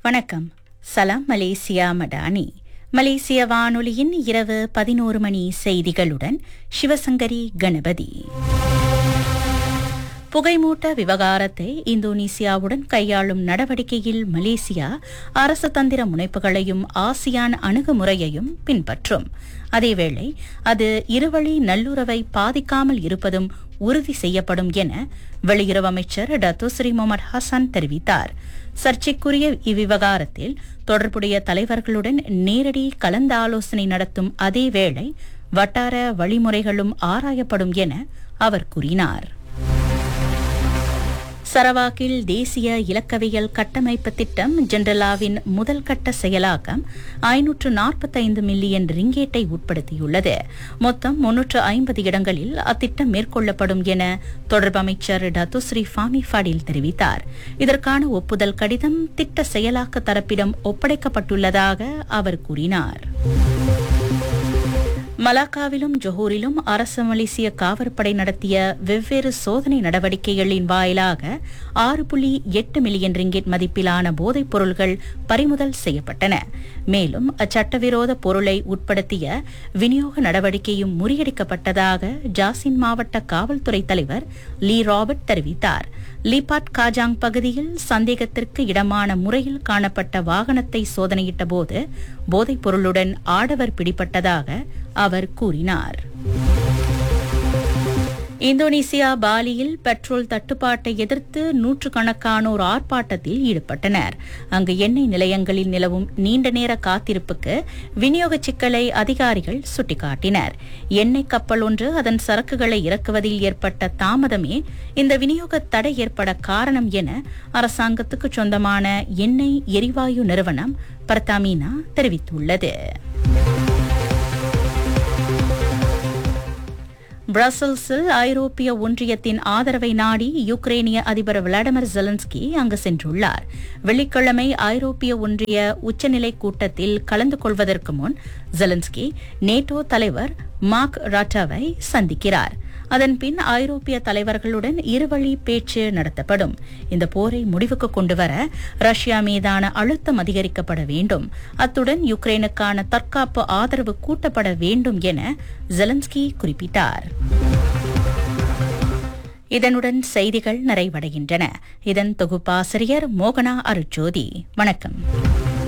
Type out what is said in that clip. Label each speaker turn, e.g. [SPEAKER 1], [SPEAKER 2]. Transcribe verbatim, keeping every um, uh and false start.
[SPEAKER 1] வணக்கம். சலாம் மலேசியா மடானி. மலேசிய வானொலியின் இரவு பதினோரு மணி செய்திகளுடன் சிவசங்கரி கணபதி. புகைமூட்ட விவகாரத்தை இந்தோனேசியாவுடன் கையாளும் நடவடிக்கையில் மலேசியா அரசு தந்திர முனைப்புகளையும் ஆசியான் அணுகுமுறையையும் பின்பற்றும். அதேவேளை அது இருவழி நல்லுறவை பாதிக்காமல் இருப்பதும் உறுதி செய்யப்படும் என வெளியுறவு அமைச்சர் டத்தோஸ்ரீ முகமது ஹசன் தெரிவித்தார். சர்ச்சைக்குரிய இவ்விவகாரத்தில் தொடர்புடைய தலைவர்களுடன் நேரடி கலந்தாலோசனை நடத்தும் அதேவேளை வட்டார வழிமுறைகளும் ஆராயப்படும் என அவர் கூறினார். சரவாக்கில் தேசிய இலக்கவியல் கட்டமைப்பு திட்டம் ஜென்ரலாவின் முதல் கட்ட செயலாக்கம் ஐநூற்று நாற்பத்தைந்து மில்லியன் ரிங்கேட்டை உட்படுத்தியுள்ளது. மொத்தம் முன்னூற்று ஐம்பது இடங்களில் அத்திட்டம் மேற்கொள்ளப்படும் என தொடர்பு அமைச்சர் டத்துஸ்ரீ ஃபாமி ஃபடில் தெரிவித்தார். இதற்கான ஒப்புதல் கடிதம் திட்ட செயலாக்க தரப்பிடம் ஒப்படைக்கப்பட்டுள்ளதாக அவர் கூறினார். மலாக்காவிலும் ஜொஹூரிலும் அரசு மலேசிய காவற்படை நடத்திய வெவ்வேறு சோதனை நடவடிக்கைகளின் வாயிலாக ஆறு புள்ளி எட்டு மில்லியன் ரிங்கெட் மதிப்பிலான போதைப் பொருள்கள் பறிமுதல் செய்யப்பட்டன. மேலும் அச்சட்டவிரோத பொருளை உட்படுத்திய விநியோக நடவடிக்கையும் முறியடிக்கப்பட்டதாக ஜாசின் மாவட்ட காவல்துறை தலைவர் லீ ராபர்ட் தெரிவித்தார். லீபாட் காஜாங் பகுதியில் சந்தேகத்திற்கு இடமான முறையில் காணப்பட்ட வாகனத்தை சோதனையிட்ட போது போதைப் பொருளுடன் ஆடவர் பிடிபட்டதாக அவர் கூறினார். இந்தோனேசியா பாலியில் பெட்ரோல் தட்டுப்பாட்டை எதிர்த்து நூற்றுக்கணக்கானோர் ஆர்ப்பாட்டத்தில் ஈடுபட்டனர். அங்கு எண்ணெய் நிலையங்களில் நிலவும் நீண்ட நேர காத்திருப்புக்கு விநியோக சிக்கலை அதிகாரிகள் சுட்டிக்காட்டினர். எண்ணெய் கப்பல் ஒன்று அதன் சரக்குகளை இறக்குவதில் ஏற்பட்ட தாமதமே இந்த விநியோக தடை ஏற்பட காரணம் என அரசாங்கத்துக்கு சொந்தமான எண்ணெய் எரிவாயு நிறுவனம் பர்தாமீனா தெரிவித்துள்ளது. பிரசல்ஸில் ஐரோப்பிய ஒன்றியத்தின் ஆதரவை நாடி யுக்ரேனிய அதிபர் விளாடிமிர் ஜெலன்ஸ்கி அங்கு சென்றுள்ளார். வெள்ளிக்கிழமை ஐரோப்பிய ஒன்றிய உச்சநிலை கூட்டத்தில் கலந்து கொள்வதற்கு முன் ஜெலன்ஸ்கி நேட்டோ தலைவர் மார்க் ரட்டாவை சந்திக்கிறார். அதன்பின் ஐரோப்பிய தலைவர்களுடன் இருவழி பேச்சு நடத்தப்படும். இந்த போரை முடிவுக்கு கொண்டுவர ரஷ்யா மீதான அழுத்தம் அதிகரிக்கப்பட வேண்டும், அத்துடன் யுக்ரைனுக்கான தற்காப்பு ஆதரவு கூட்டப்பட வேண்டும் என ஜெலன்ஸ்கி குறிப்பிட்டார். இதனுடன் செய்திகள் நிறைவடைகின்றன. இதன் தொகுப்பாசிரியர் மோகனா அருட்ஜோதி. வணக்கம்.